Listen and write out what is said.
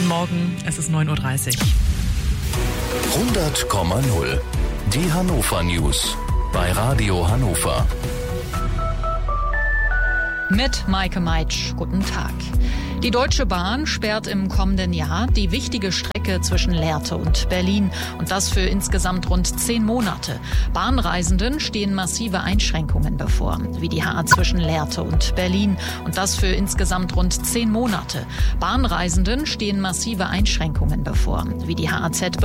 Guten Morgen, es ist 9:30 Uhr. 100,0. Die Hannover News bei Radio Hannover. Mit Maike Meitsch. Guten Tag. Die Deutsche Bahn sperrt im kommenden Jahr die wichtige Strecke zwischen Lehrte und Berlin. Und das für insgesamt rund 10 Monate. Bahnreisenden stehen massive Einschränkungen bevor, wie die HA zwischen Lehrte und Berlin. Und das für insgesamt rund 10 Monate. Bahnreisenden stehen massive Einschränkungen bevor, wie die HAZ